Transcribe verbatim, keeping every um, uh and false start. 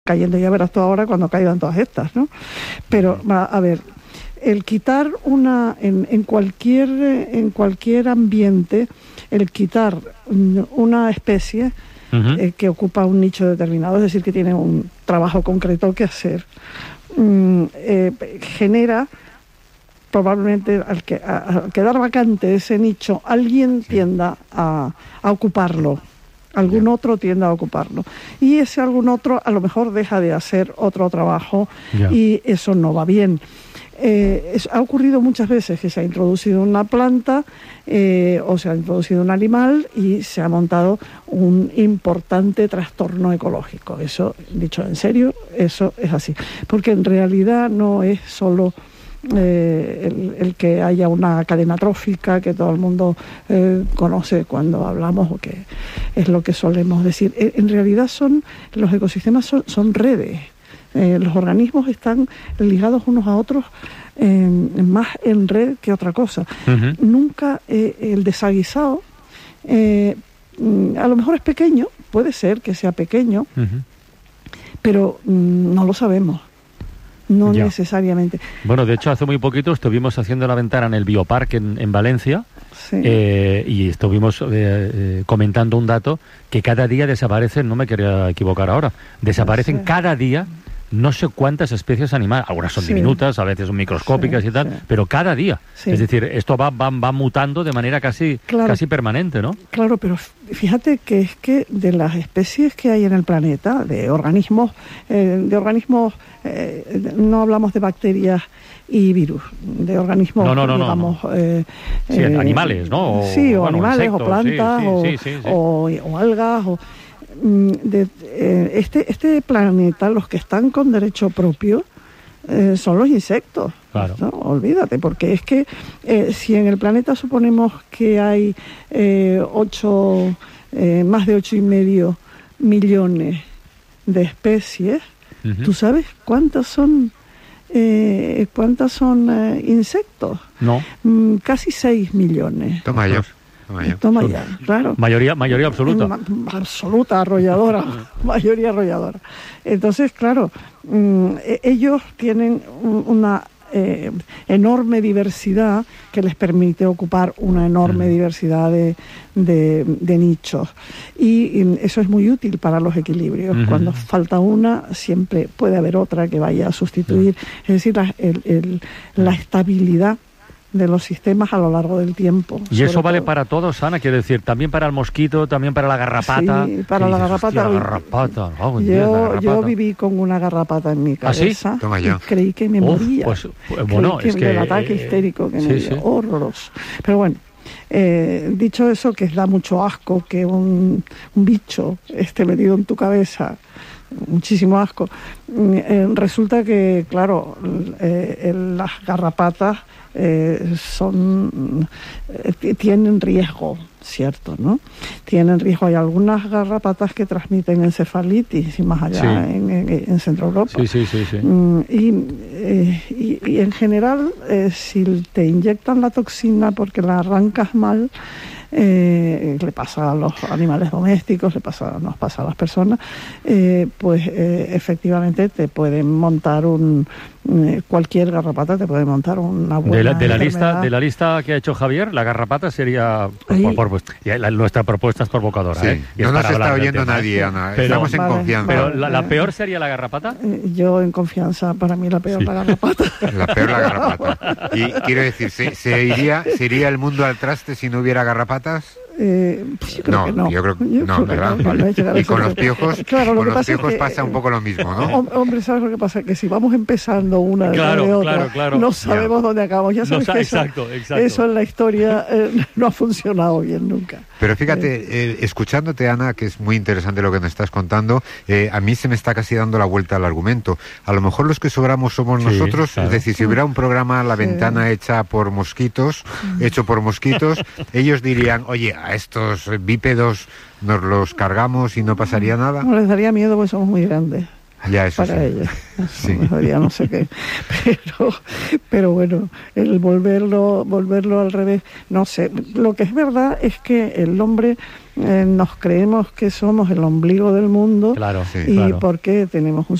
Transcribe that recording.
cayendo, ya verás tú ahora cuando caigan todas estas, ¿no? Pero, va, a ver, el quitar una, en, en cualquier en cualquier ambiente, el quitar una especie uh-huh. eh, que ocupa un nicho determinado, es decir, que tiene un trabajo concreto que hacer, mm, eh, genera probablemente al, que, a, al quedar vacante ese nicho, alguien tienda a, a ocuparlo. Algún yeah. otro tiende a ocuparlo. Y ese algún otro a lo mejor deja de hacer otro trabajo yeah. y eso no va bien. Eh, es, ha ocurrido muchas veces que se ha introducido una planta eh, o se ha introducido un animal y se ha montado un importante trastorno ecológico. Eso, dicho en serio, eso es así. Porque en realidad no es solo Eh, el, el que haya una cadena trófica que todo el mundo eh, conoce cuando hablamos, o que es lo que solemos decir. Eh, en realidad son los ecosistemas son, son redes. Eh, los organismos están ligados unos a otros eh, más en red que otra cosa. Uh-huh. Nunca eh, el desaguisado eh, a lo mejor es pequeño, puede ser que sea pequeño, uh-huh. pero mm, no lo sabemos. No ya. necesariamente. Bueno, de hecho, hace muy poquito estuvimos haciendo la ventana en el Bioparque en, en Valencia sí. eh, y estuvimos eh, eh, comentando un dato que cada día desaparecen, no me quería equivocar ahora, desaparecen sí. cada día no sé cuántas especies animales, algunas son sí. diminutas, a veces son microscópicas sí, y tal, sí. pero cada día. Sí. Es decir, esto va, va, va mutando de manera casi, claro, casi permanente, ¿no? Claro, pero fíjate que es que de las especies que hay en el planeta, de organismos, eh, de organismos, eh, no hablamos de bacterias y virus, de organismos, no, no, no, digamos... No, no. Eh, sí, eh, animales, ¿no? O, sí, o bueno, animales, insectos, o plantas, sí, sí, sí, sí, sí. O, o, o algas, o... De, eh, este, este planeta, los que están con derecho propio eh, son los insectos. Claro. ¿No? Olvídate, porque es que eh, si en el planeta suponemos que hay eh, ocho, eh, más de ocho y medio millones de especies, uh-huh. ¿tú sabes cuántas son eh, cuántas son eh, insectos? No. Mm, casi seis millones. Toma ya. Toma ya, claro. Mayoría, mayoría absoluta. Ma- absoluta, arrolladora. Mayoría arrolladora. Entonces, claro, mmm, ellos tienen un, una eh, enorme diversidad que les permite ocupar una enorme mm. diversidad de, de, de nichos. Y, y eso es muy útil para los equilibrios. Mm-hmm. Cuando falta una, siempre puede haber otra que vaya a sustituir. Mm. Es decir, la, el, el, la estabilidad de los sistemas a lo largo del tiempo. Y eso vale todo. Para todos, Ana, quiero decir, también para el mosquito, también para la garrapata. Sí, para la dices, garrapata. La garrapata. Oh, yo, Dios, la garrapata. yo viví con una garrapata en mi cabeza. ¿Ah, sí? Toma ya. Y creí que me Uf, moría. Pues, pues, bueno, creí es que, que... el ataque eh, histérico que sí, me dio. sí. Horroroso. Pero bueno, eh, dicho eso, que da mucho asco que un, un bicho esté metido en tu cabeza, muchísimo asco, eh, resulta que, claro, eh, las garrapatas eh, son eh, tienen riesgo, ¿cierto? ¿No? Tienen riesgo. Hay algunas garrapatas que transmiten encefalitis y más allá sí. en, en, en Centro Europa. Sí, sí, sí, sí. Mm, y, eh, y, y en general, eh, si te inyectan la toxina porque la arrancas mal, Eh, le pasa a los animales domésticos, le pasa, nos pasa a las personas, eh, pues eh, efectivamente te pueden montar un eh, cualquier garrapata te puede montar una buena de la, de la enfermedad. lista de la lista que ha hecho Javier, la garrapata sería por, por, por, ya, la, nuestra propuesta es provocadora, sí. ¿eh? Y no nos está oyendo tema, nadie, ¿eh? Ana, pero, estamos en vale, confianza. Pero la, la peor sería la garrapata. Eh, yo en confianza, para mí la peor sí. la garrapata. La peor la garrapata. Y quiero decir, ¿se, se iría, ¿se iría el mundo al traste si no hubiera garrapatas? Eh, pues yo creo no, que no. yo creo que yo no, creo ¿verdad? Que no, vale. que no Y con los piojos, claro, con lo que los pasa piojos es que, pasa un poco lo mismo, ¿no? Hombre, ¿sabes lo que pasa? Que si vamos empezando una claro, de otra, claro, claro. no sabemos ya. dónde acabamos. Ya sabes no, que exacto, eso, exacto. eso en la historia eh, no ha funcionado bien nunca. Pero fíjate, eh, escuchándote, Ana, que es muy interesante lo que me estás contando, eh, a mí se me está casi dando la vuelta al argumento. A lo mejor los que sobramos somos sí, nosotros, claro. Es decir, si hubiera un programa La Ventana sí. hecha por mosquitos, hecho por mosquitos, ellos dirían, oye, a estos bípedos nos los cargamos y no pasaría nada. No les daría miedo porque somos muy grandes. ya, eso para sí. ellos. Sí. Ya no sé qué. Pero, pero bueno, el volverlo, volverlo al revés, no sé. Lo que es verdad es que el hombre eh, nos creemos que somos el ombligo del mundo, claro, sí, y claro. porque tenemos un